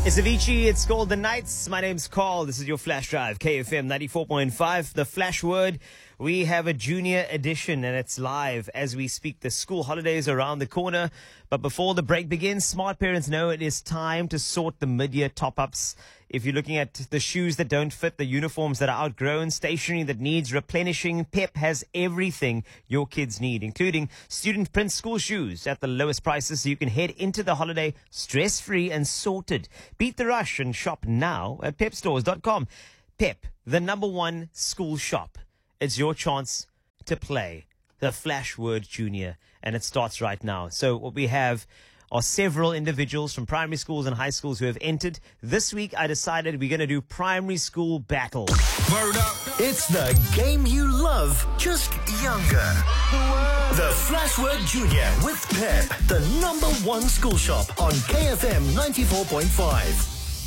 It's Avicii. It's called The Nights. My name's Carl. This is your Flash Drive, KFM 94.5. The Flash Word. We have a junior edition and it's live as we speak. The school holidays are around the corner. But before the break begins, smart parents know it is time to sort the mid-year top-ups. If you're looking at the shoes that don't fit, the uniforms that are outgrown, stationery that needs replenishing, Pep has everything your kids need, including student print school shoes at the lowest prices so you can head into the holiday stress-free and sorted. Beat the rush and shop now at pepstores.com. Pep, the #1 school shop. It's your chance to play the Flash Word Junior, and it starts right now. So what we have are several individuals from primary schools and high schools who have entered. This week, I decided we're going to do primary school battle. Word up. It's the game you love, just younger. The Flash Word Junior with Pep, the #1 school shop on KFM 94.5.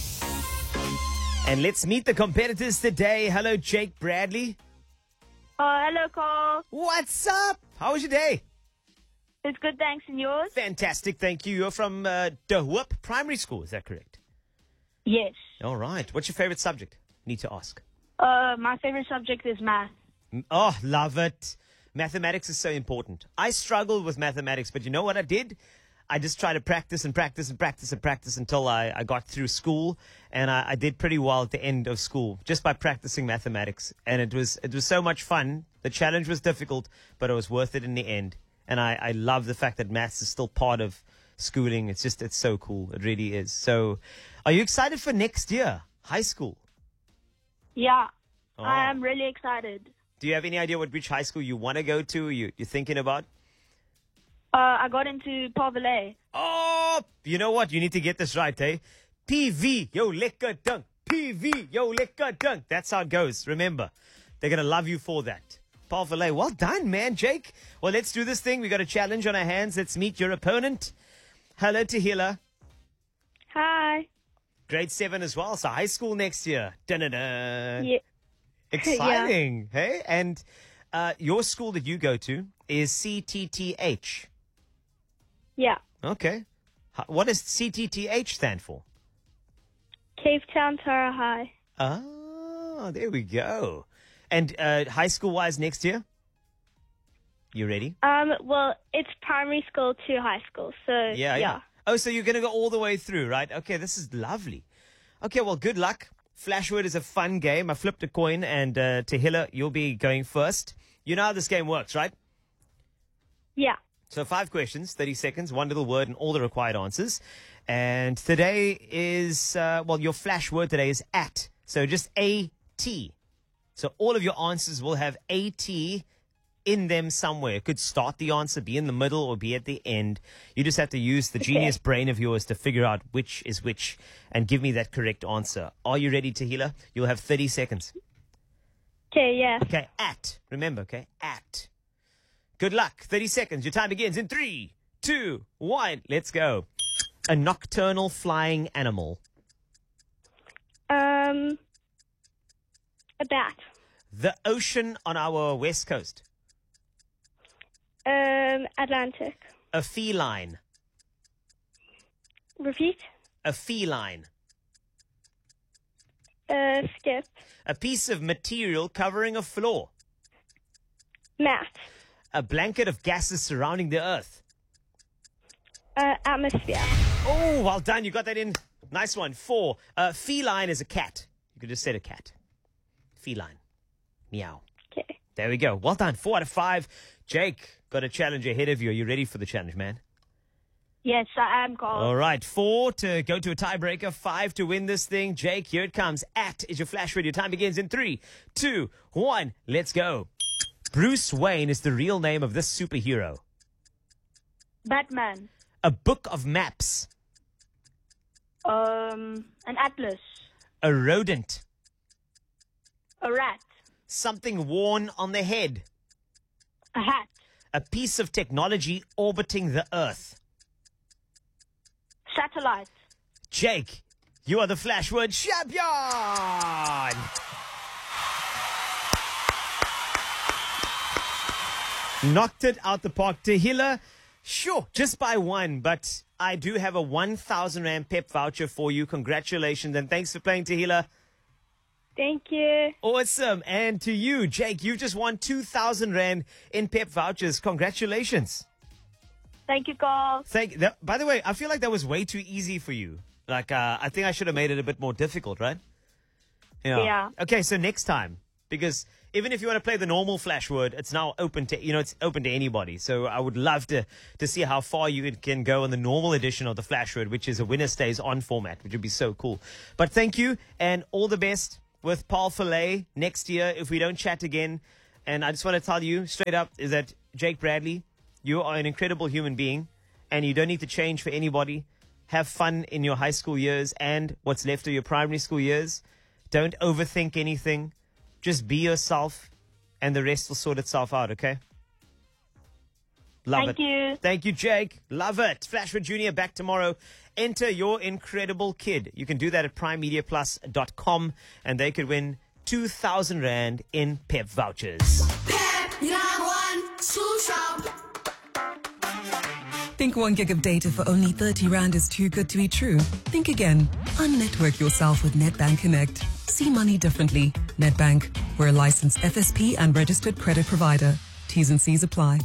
And let's meet the competitors today. Hello, Jake Bradley. Hello, Carl. What's up? How was your day? It's good, thanks, and yours? Fantastic, thank you. You're from De Hoop Primary School, is that correct? Yes. All right. What's your favorite subject? Need to ask. My favorite subject is math. Oh, love it. Mathematics is so important. I struggled with mathematics, but you know what I did? I just tried to practice and practice and practice and practice until I got through school, and I did pretty well at the end of school just by practicing mathematics. And it was so much fun. The challenge was difficult, but it was worth it in the end. And I love the fact that maths is still part of schooling. It's so cool. It really is. So are you excited for next year, high school? Yeah, Oh. I am really excited. Do you have any idea which high school you want to go to? You're thinking about? I got into Parvalet. Oh, you know what? You need to get this right, eh? PV, yo, lekker dunk. PV, yo, lekker dunk. That's how it goes. Remember, they're going to love you for that. Paul Valet, well done, man, Jake. Well, let's do this thing. We got a challenge on our hands. Let's meet your opponent. Hello, Tahila. Hi. Grade 7 as well, so high school next year. Dun-dun-dun. Yeah. Exciting, hey? And your school that you go to is CTTH. Yeah. Okay. What does CTTH stand for? Cape Town Tara High. Oh, there we go. And high school-wise next year? You ready? Well, it's primary school to high school, so yeah. Oh, so you're going to go all the way through, right? Okay, this is lovely. Okay, well, good luck. Flashword is a fun game. I flipped a coin, and Tahila, you'll be going first. You know how this game works, right? Yeah. So 5 questions, 30 seconds, 1 little word, and all the required answers. And today is, your flash word today is at. So just A-T. So all of your answers will have A-T in them somewhere. It could start the answer, be in the middle, or be at the end. You just have to use the genius brain of yours to figure out which is which and give me that correct answer. Are you ready, Tahila? You'll have 30 seconds. Okay, yeah. Okay, at. Remember, okay? At. Good luck. 30 seconds. Your time begins in 3, 2, 1. Let's go. A nocturnal flying animal. A bat. The ocean on our west coast. Atlantic. A feline. Repeat. A feline. Skip. A piece of material covering a floor. Mat. A blanket of gases surrounding the earth. Atmosphere. Oh, well done. You got that in. Nice one. 4. Feline is a cat. You could just say a cat. Feline. Meow. Okay. There we go. Well done. 4 out of 5. Jake, got a challenge ahead of you. Are you ready for the challenge, man? Yes, I am, Carl. All right. 4 to go to a tiebreaker. 5 to win this thing. Jake, here it comes. At is your flash word. Your time begins in 3, 2, 1. Let's go. Bruce Wayne is the real name of this superhero. Batman. A book of maps. An atlas. A rodent. A rat. Something worn on the head. A hat. A piece of technology orbiting the Earth. Satellite. Jake, you are the Flash Word champion! Knocked it out the park. Tahila, sure, just by 1, but I do have a 1,000 Rand Pep voucher for you. Congratulations, and thanks for playing, Tahila. Thank you. Awesome. And to you, Jake, you just won 2,000 Rand in Pep vouchers. Congratulations. Thank you, Carl. By the way, I feel like that was way too easy for you. Like, I think I should have made it a bit more difficult, right? Yeah. Okay, so next time, because even if you want to play the normal Flash word, it's now open to, it's open to anybody. So I would love to see how far you can go on the normal edition of the Flash word, which is a winner stays on format, which would be so cool. But thank you, and all the best with Paul Filet next year if we don't chat again. And I just want to tell you straight up is that Jake Bradley, you are an incredible human being, and you don't need to change for anybody. Have fun in your high school years and what's left of your primary school years. Don't overthink anything. Just be yourself, and the rest will sort itself out, okay? Love it. Thank you. Thank you, Jake. Love it. Flashwood Junior back tomorrow. Enter your incredible kid. You can do that at primemediaplus.com, and they could win 2,000 Rand in Pep vouchers. Pep, one school shop. Think 1 gig of data for only 30 Rand is too good to be true? Think again. Unnetwork yourself with Netbank Connect. See money differently. Netbank. We're a licensed FSP and registered credit provider. T's and C's apply.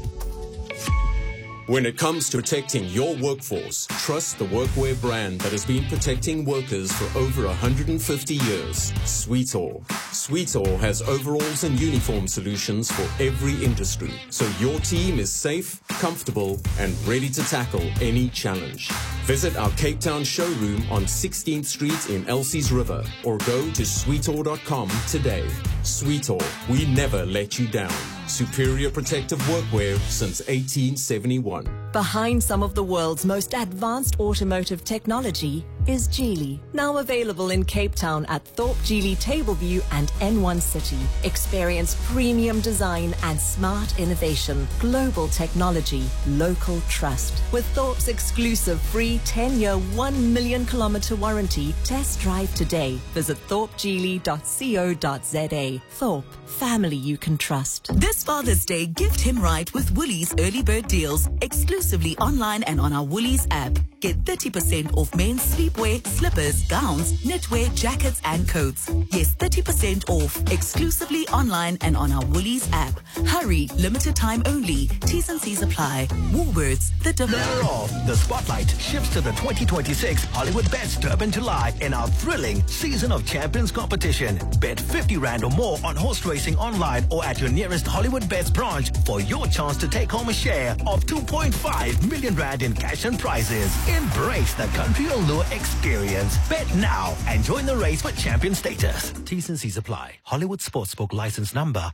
When it comes to protecting your workforce, trust the workwear brand that has been protecting workers for over 150 years, Sweetall. Sweetall has overalls and uniform solutions for every industry, so your team is safe, comfortable, and ready to tackle any challenge. Visit our Cape Town showroom on 16th Street in Elsie's River, or go to sweetall.com today. Sweetall, we never let you down. Superior protective workwear since 1871. Behind some of the world's most advanced automotive technology is Geely, now available in Cape Town at Thorpe Geely Tableview and N1 City. Experience premium design and smart innovation, global technology, local trust. With Thorpe's exclusive free 10-year, 1 million kilometer warranty, test drive today. Visit thorpegeely.co.za. Thorpe, family you can trust. This Father's Day, gift him right with Woolies early bird deals, exclusively online and on our Woolies app. Get 30% off men's sleepwear, slippers, gowns, knitwear, jackets and coats. Yes, 30% off, exclusively online and on our Woolies app. Hurry, limited time only. T's and C's apply. Woolworths, the difference. Thereof, the spotlight shifts to the 2026 Hollywood Bets Durban July in our thrilling Season of Champions competition. Bet 50 Rand or more on horse racing online or at your nearest Hollywood Bets branch for your chance to take home a share of 2.5 million Rand in cash and prizes. Embrace the Country Allure experience. Bet now and join the race for champion status. T's and C's apply. Hollywood Sportsbook license number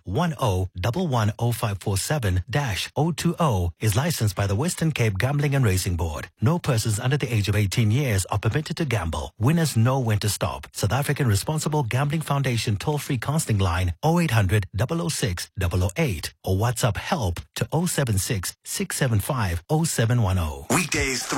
10110547-020 is licensed by the Western Cape Gambling and Racing Board. No persons under the age of 18 years are permitted to gamble. Winners know when to stop. South African Responsible Gambling Foundation toll-free casting line 0800 006 008 or WhatsApp help to 076 675 0710. Weekdays